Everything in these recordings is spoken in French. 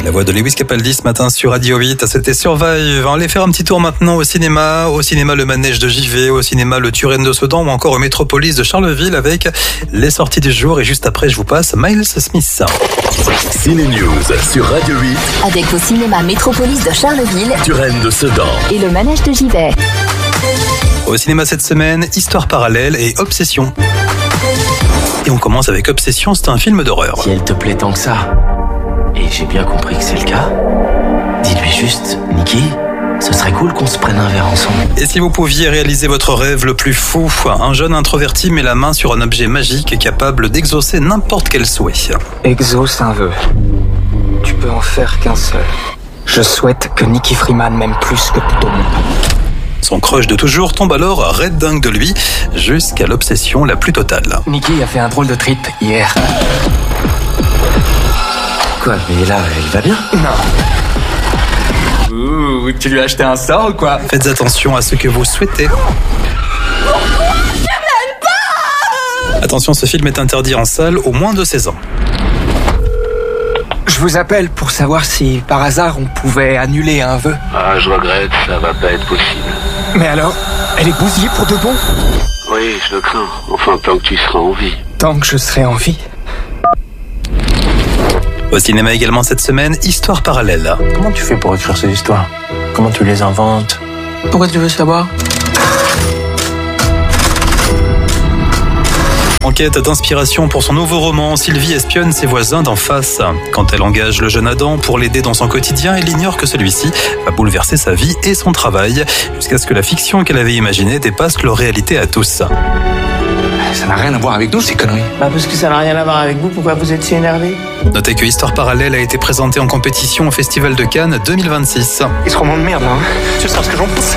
La voix de Lewis Capaldi ce matin sur Radio 8, c'était Survive. On va aller faire un petit tour maintenant au cinéma. Au cinéma, le Manège de JV, au cinéma, le Turenne de Sedan ou encore au Métropolis de Charleville avec les sorties du jour. Et juste après, je vous passe Miles Smith. Ciné News sur Radio 8. Avec vos cinémas Métropolis de Charleville, Turenne de Sedan et le Manège de JV. Au cinéma cette semaine, Histoire parallèle et Obsession. Et on commence avec Obsession, c'est un film d'horreur. Si elle te plaît tant que ça, et j'ai bien compris que c'est le cas, dis-lui juste, Nikki, ce serait cool qu'on se prenne un verre ensemble. Et si vous pouviez réaliser votre rêve le plus fou, un jeune introverti met la main sur un objet magique capable d'exaucer n'importe quel souhait. Exauce un vœu. Tu peux en faire qu'un seul. Je souhaite que Nicky Freeman m'aime plus que tout au monde. Son crush de toujours tombe alors red dingue de lui, jusqu'à l'obsession la plus totale. Nicky a fait un drôle de trip hier. Quoi, mais là, il va bien? Non. Ouh, tu lui as acheté un sort ou quoi? Faites attention à ce que vous souhaitez. Attention, ce film est interdit en salle aux moins de 16 ans. Je vous appelle pour savoir si, par hasard, on pouvait annuler un vœu. Ah, je regrette, ça va pas être possible. Mais alors, elle est bousillée pour de bon? Oui, je le crains. Enfin, tant que tu seras en vie. Tant que je serai en vie. Au cinéma également cette semaine, Histoire parallèle. Comment tu fais pour écrire ces histoires? Comment tu les inventes? Pourquoi tu veux savoir? Enquête d'inspiration pour son nouveau roman, Sylvie espionne ses voisins d'en face. Quand elle engage le jeune Adam pour l'aider dans son quotidien, elle ignore que celui-ci va bouleverser sa vie et son travail, jusqu'à ce que la fiction qu'elle avait imaginée dépasse leur réalité à tous. Ça n'a rien à voir avec nous, ces conneries. Parce que ça n'a rien à voir avec vous, pourquoi vous êtes si énervé? Notez que Histoire parallèle a été présentée en compétition au Festival de Cannes 2026. Il se roman de merde, hein. Tu sais ce que j'en pense?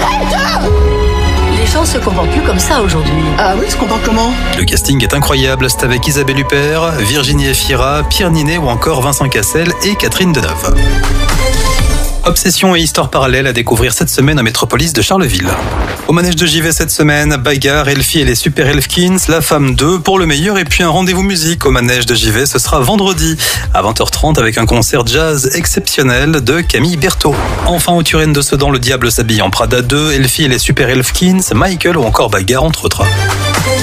Les gens se comportent plus comme ça aujourd'hui. Ah oui, se comportent comment? Le casting est incroyable, c'est avec Isabelle Huppert, Virginie Efira, Pierre Ninet ou encore Vincent Cassel et Catherine Deneuve. Obsession et Histoire parallèle à découvrir cette semaine au Métropolis de Charleville. Au Manège de JV cette semaine, bagarre, Elfie et les Super Elfkins, La Femme 2 pour le meilleur et puis un rendez-vous musique au Manège de JV, ce sera vendredi à 20h30 avec un concert jazz exceptionnel de Camille Berthaud. Enfin au Turenne de Sedan, le diable s'habille en Prada 2, Elfie et les Super Elfkins, Michael ou encore bagarre entre autres.